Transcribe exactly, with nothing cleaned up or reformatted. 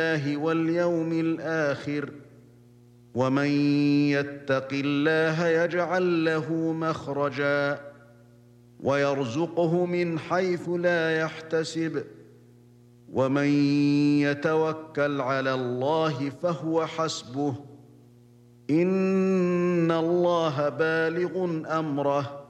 الله واليوم الآخر ومن يتق الله يجعل له مخرجا ويرزقه من حيث لا يحتسب ومن يتوكل على الله فهو حسبه إن الله بالغ أمره